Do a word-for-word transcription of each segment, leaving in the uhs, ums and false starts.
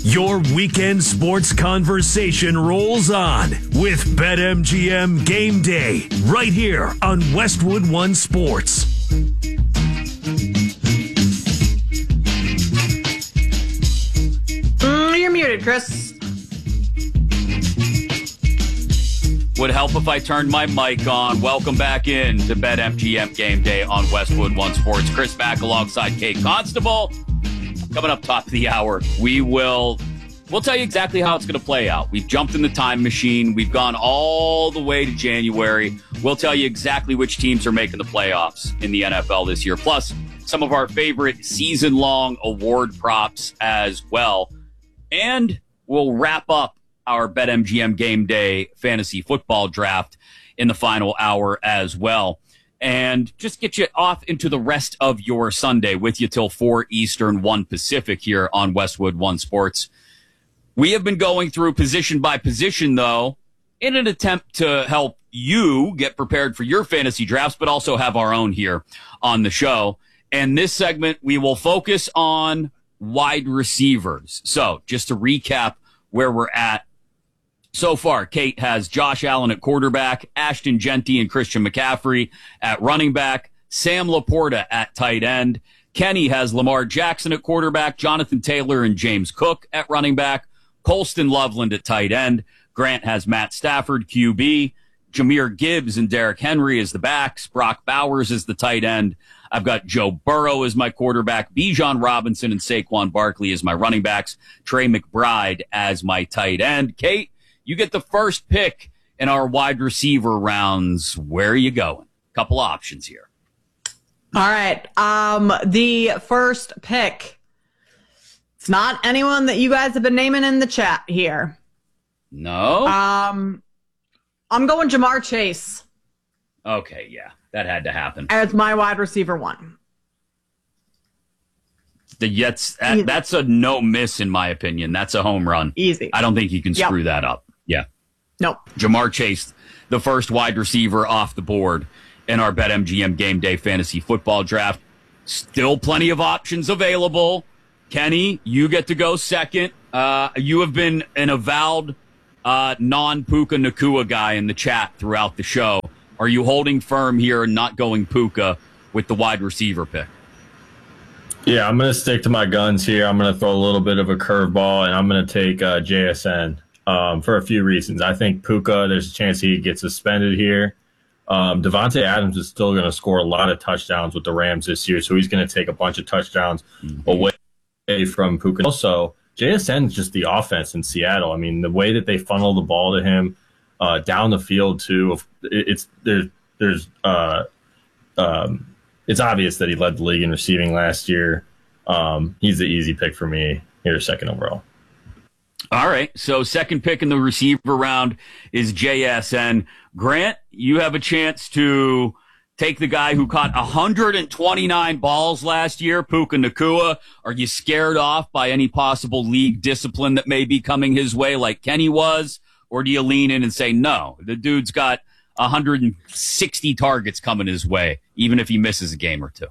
Your weekend sports conversation rolls on with BetMGM Game Day right here on Westwood One Sports. Mm, you're muted, Chris. Would help if I turned my mic on. Welcome back in to BetMGM Game Day on Westwood One Sports. Chris back alongside Kate Constable. Coming up top of the hour, we will we'll tell you exactly how it's going to play out. We've jumped in the time machine. We've gone all the way to January. We'll tell you exactly which teams are making the playoffs in the N F L this year. Plus, some of our favorite season-long award props as well. And we'll wrap up our BetMGM Game Day fantasy football draft in the final hour as well. And just get you off into the rest of your Sunday with you till four Eastern, one Pacific here on Westwood One Sports. We have been going through position by position, though, in an attempt to help you get prepared for your fantasy drafts, but also have our own here on the show. And this segment, we will focus on wide receivers. So just to recap where we're at so far, Kate has Josh Allen at quarterback, Ashton Genty and Christian McCaffrey at running back, Sam Laporta at tight end. Kenny has Lamar Jackson at quarterback, Jonathan Taylor and James Cook at running back, Colston Loveland at tight end. Grant has Matt Stafford, Q B, Jahmyr Gibbs and Derrick Henry as the backs, Brock Bowers as the tight end. I've got Joe Burrow as my quarterback, Bijan Robinson and Saquon Barkley as my running backs, Trey McBride as my tight end. Kate, you get the first pick in our wide receiver rounds. Where are you going? Couple options here. All right. Um, the first pick. It's not anyone that you guys have been naming in the chat here. No? Um, I'm going Jamar Chase. Okay, yeah. That had to happen. As my wide receiver one. The Jets, that, that's a no miss in my opinion. That's a home run. Easy. I don't think you can Yep. screw that up. Yeah. Nope. Jamar Chase, the first wide receiver off the board in our BetMGM Game Day fantasy football draft. Still plenty of options available. Kenny, you get to go second. Uh, you have been an avowed uh, non-Puka Nacua guy in the chat throughout the show. Are you holding firm here and not going Puka with the wide receiver pick? Yeah, I'm going to stick to my guns here. I'm going to throw a little bit of a curveball, and I'm going to take uh, J S N um, for a few reasons. I think Puka, there's a chance he gets suspended here. Um, Devontae Adams is still going to score a lot of touchdowns with the Rams this year, so he's going to take a bunch of touchdowns mm-hmm. away from Puka. Also, J S N is just the offense in Seattle. I mean, the way that they funnel the ball to him uh, down the field, too, it's there's there's uh, um, it's obvious that he led the league in receiving last year. Um, he's the easy pick for me here, second overall. All right, so second pick in the receiver round is J S N. Grant, you have a chance to take the guy who caught one hundred twenty-nine balls last year, Puka Nacua. Are you scared off by any possible league discipline that may be coming his way like Kenny was? Or do you lean in and say, no, the dude's got one hundred sixty targets coming his way, even if he misses a game or two?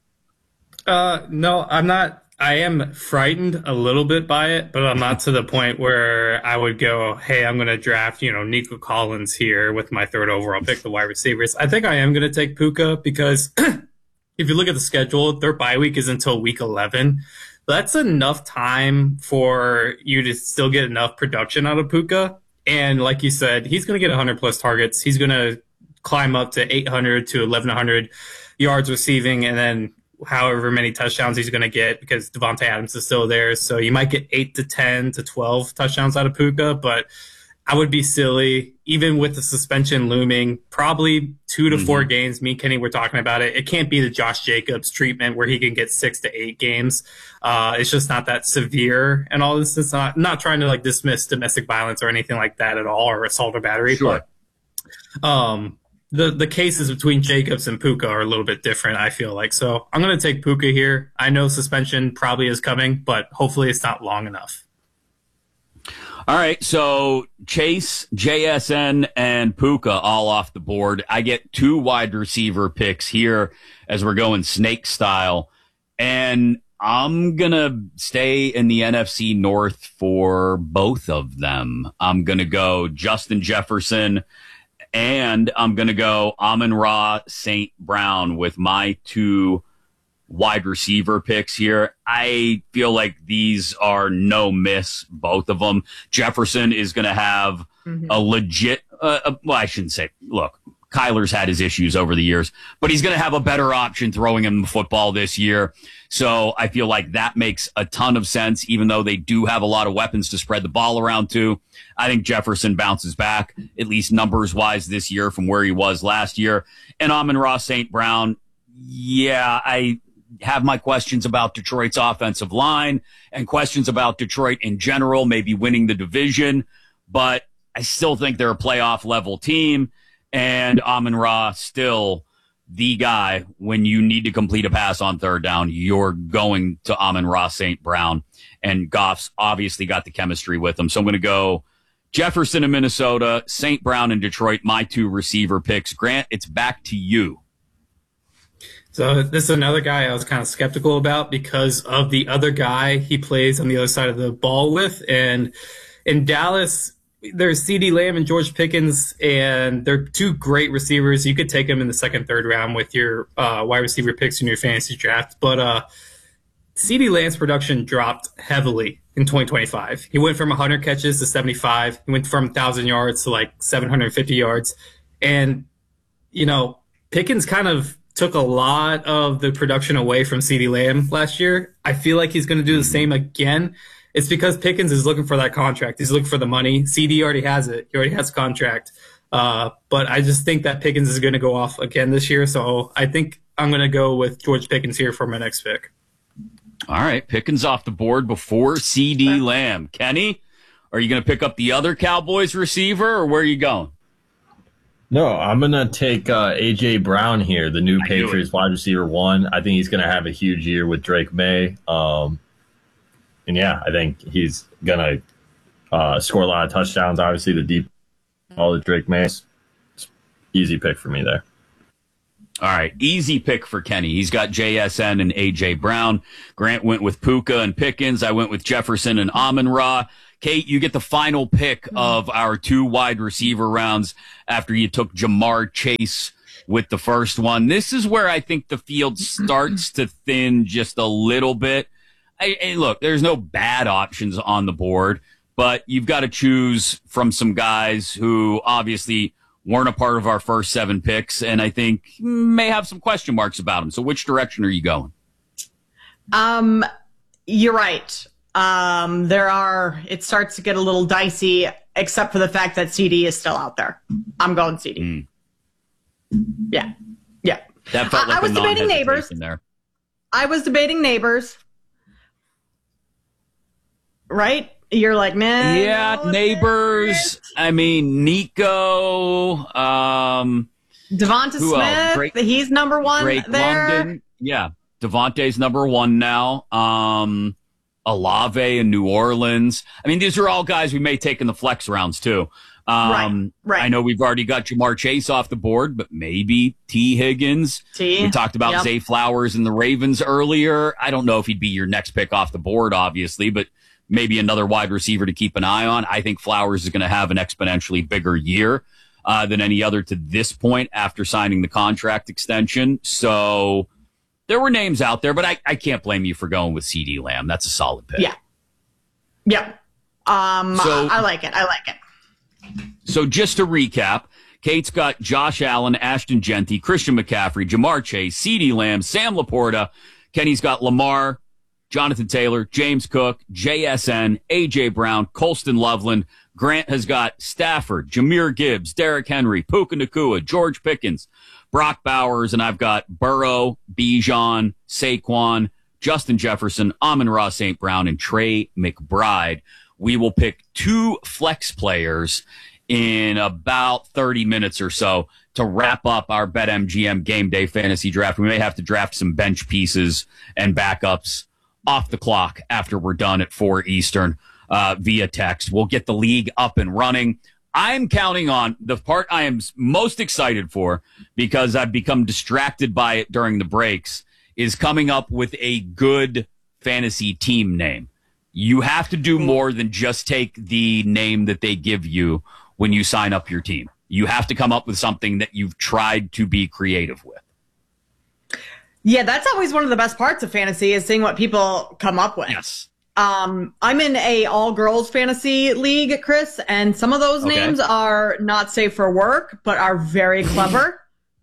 Uh, no, I'm not. I am frightened a little bit by it, but I'm not to the point where I would go, hey, I'm going to draft, you know, Nico Collins here with my third overall pick, the wide receivers. I think I am going to take Puka because if you look at the schedule, their bye week is until week eleven. That's enough time for you to still get enough production out of Puka. And like you said, he's going to get one hundred plus targets. He's going to climb up to eight hundred to eleven hundred yards receiving, and then however many touchdowns he's going to get because Devontae Adams is still there. So you might get eight to ten to twelve touchdowns out of Puka, but I would be silly, even with the suspension looming, probably two to mm-hmm. four games. Me and Kenny were talking about it. It can't be the Josh Jacobs treatment where he can get six to eight games. Uh, it's just not that severe and all this. It's not, not trying to like dismiss domestic violence or anything like that at all, or assault or battery. Sure. But, um, The the cases between Jacobs and Puka are a little bit different, I feel like. So I'm going to take Puka here. I know suspension probably is coming, but hopefully it's not long enough. All right, so Chase, J S N, and Puka all off the board. I get two wide receiver picks here as we're going snake style. And I'm going to stay in the N F C North for both of them. I'm going to go Justin Jefferson, and I'm going to go Amon-Ra Saint Brown with my two wide receiver picks here. I feel like these are no miss, both of them. Jefferson is going to have mm-hmm. a legit, uh, uh, well, I shouldn't say, look, Kyler's had his issues over the years, but he's going to have a better option throwing him the football this year. So I feel like that makes a ton of sense, even though they do have a lot of weapons to spread the ball around to. I think Jefferson bounces back, at least numbers-wise this year from where he was last year. And Amon-Ra Saint Brown, yeah, I have my questions about Detroit's offensive line and questions about Detroit in general, maybe winning the division, but I still think they're a playoff-level team. And Amon-Ra still the guy when you need to complete a pass on third down. You're going to Amon-Ra Saint Brown, and Goff's obviously got the chemistry with him. So I'm going to go Jefferson in Minnesota, Saint Brown in Detroit, my two receiver picks. Grant, it's back to you. So this is another guy I was kind of skeptical about because of the other guy he plays on the other side of the ball with. And in Dallas, there's CeeDee Lamb and George Pickens, and they're two great receivers. You could take them in the second, third round with your uh, wide receiver picks in your fantasy draft. But uh, CeeDee Lamb's production dropped heavily in twenty twenty-five. He went from one hundred catches to seventy-five. He went from one thousand yards to like seven hundred fifty yards. And, you know, Pickens kind of took a lot of the production away from CeeDee Lamb last year. I feel like he's going to do the same again. It's because Pickens is looking for that contract. He's looking for the money. C D already has it. He already has a contract. Uh, but I just think that Pickens is going to go off again this year. So I think I'm going to go with George Pickens here for my next pick. All right. Pickens off the board before CeeDee Lamb. Kenny, are you going to pick up the other Cowboys receiver, or where are you going? No, I'm going to take uh, A J. Brown here, the new Patriots wide receiver one. I think he's going to have a huge year with Drake May. Um, And, yeah, I think he's going to uh, score a lot of touchdowns. Obviously, the deep all the Drake May. Easy pick for me there. All right, easy pick for Kenny. He's got J S N and A J. Brown. Grant went with Puka and Pickens. I went with Jefferson and Amon-Ra. Kate, you get the final pick of our two wide receiver rounds after you took Jamar Chase with the first one. This is where I think the field starts to thin just a little bit. I, I, look, there's no bad options on the board, but you've got to choose from some guys who obviously weren't a part of our first seven picks, and I think may have some question marks about them. So which direction are you going? Um, you're right. Um, there are, it starts to get a little dicey, except for the fact that C D is still out there. I'm going C D. Mm. Yeah. Yeah. That felt like I, I was debating neighbors. There. I was debating neighbors. Right? You're like, man. Yeah, no, Neighbors. I mean, Nico. Um, Devonta Smith. Drake, he's number one Drake there. London. Yeah, Devontae's number one now. Um, Olave in New Orleans. I mean, these are all guys we may take in the flex rounds, too. Um, right, right. I know we've already got Jamar Chase off the board, but maybe T. Higgins. T. We talked about yep. Zay Flowers and the Ravens earlier. I don't know if he'd be your next pick off the board, obviously, but maybe another wide receiver to keep an eye on. I think Flowers is going to have an exponentially bigger year uh, than any other to this point after signing the contract extension. So there were names out there, but I, I can't blame you for going with CeeDee Lamb. That's a solid pick. Yeah. Yeah. Um, so, I like it. I like it. So just to recap, Kate's got Josh Allen, Ashton Genty, Christian McCaffrey, Jamar Chase, CeeDee Lamb, Sam Laporta. Kenny's got Lamar, Jonathan Taylor, James Cook, J S N, A J. Brown, Colston Loveland. Grant has got Stafford, Jahmyr Gibbs, Derrick Henry, Puka Nacua, George Pickens, Brock Bowers, and I've got Burrow, Bijan, Saquon, Justin Jefferson, Amon-Ra Saint Brown, and Trey McBride. We will pick two flex players in about thirty minutes or so to wrap up our BetMGM Game Day Fantasy Draft. We may have to draft some bench pieces and backups off the clock after we're done at four Eastern uh, via text. We'll get the league up and running. I'm counting on the part I am most excited for, because I've become distracted by it during the breaks, is coming up with a good fantasy team name. You have to do more than just take the name that they give you when you sign up your team. You have to come up with something that you've tried to be creative with. Yeah, that's always one of the best parts of fantasy is seeing what people come up with. Yes. Um, I'm in a all-girls fantasy league, Chris, and some of those Okay. names are not safe for work, but are very clever.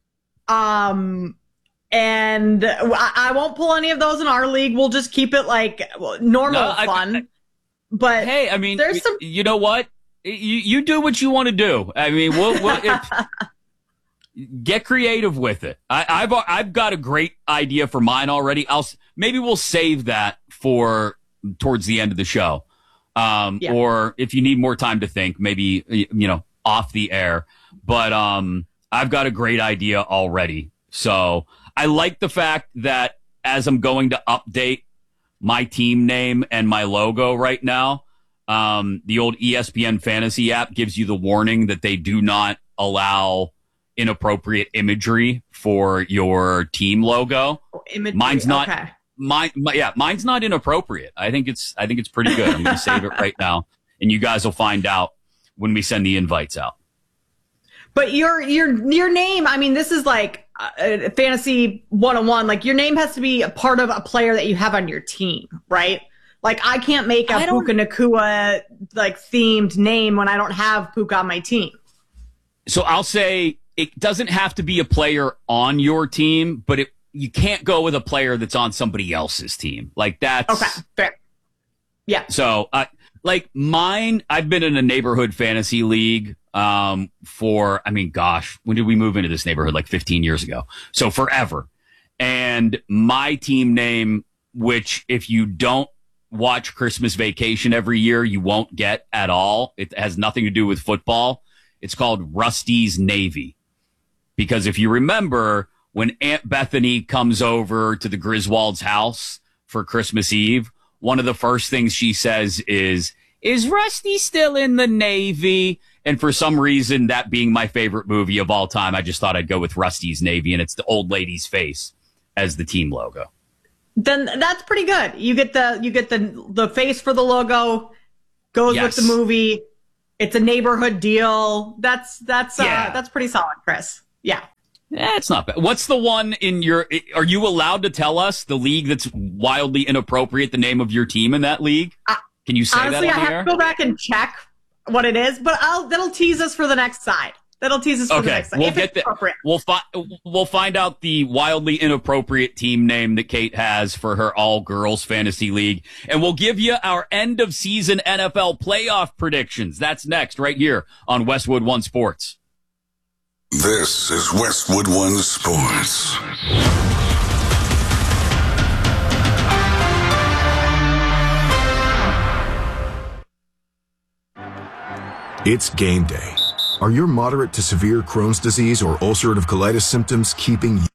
um, and I, I won't pull any of those in our league. We'll just keep it like normal No, I- fun. I- but Hey, I mean, there's some. you know what? You you do what you want to do. I mean, we'll, we'll if, get creative with it. I, I've I've got a great idea for mine already. I'll maybe we'll save that for towards the end of the show, um, Yeah. or if you need more time to think, maybe you know off the air. But um, I've got a great idea already. So I like the fact that as I'm going to update my team name and my logo right now, um, the old E S P N Fantasy app gives you the warning that they do not allow inappropriate imagery for your team logo. Imagery. Mine's not. Okay. Mine, my, yeah, mine's not inappropriate. I think it's. I think it's pretty good. I'm going to save it right now, and you guys will find out when we send the invites out. But your your your name, I mean, this is like uh, fantasy one oh one. Like your name has to be a part of a player that you have on your team, right? Like I can't make a I don't- Puka Nacua like themed name when I don't have Puka on my team. So I'll say it doesn't have to be a player on your team, but it you can't go with a player that's on somebody else's team. Like that's Okay, fair. Yeah. So, uh, like mine, I've been in a neighborhood fantasy league um, for, I mean, gosh, when did we move into this neighborhood? Like fifteen years ago. So forever. And my team name, which if you don't watch Christmas Vacation every year, you won't get at all. It has nothing to do with football. It's called Rusty's Navy. Because if you remember, when Aunt Bethany comes over to the Griswold's house for Christmas Eve, one of the first things she says is, is Rusty still in the Navy? And for some reason, that being my favorite movie of all time, I just thought I'd go with Rusty's Navy, and it's the old lady's face as the team logo. Then that's pretty good. You get the you get the the face for the logo, goes Yes. with the movie. It's a neighborhood deal. That's that's uh, Yeah. that's pretty solid, Chris. Yeah. Eh, it's not bad. What's the one in your, are you allowed to tell us the league that's wildly inappropriate, the name of your team in that league? Uh, Can you say Honestly, that I on the have air? to go back and check what it is, but I'll that'll tease us for the next side. That'll tease us for the Okay, next side. we'll if get it's the, appropriate. we'll find we'll find out the wildly inappropriate team name that Kate has for her all girls fantasy league, and we'll give you our end of season N F L playoff predictions. That's next, right here on Westwood One Sports. This is Westwood One Sports. It's game day. Are your moderate to severe Crohn's disease or ulcerative colitis symptoms keeping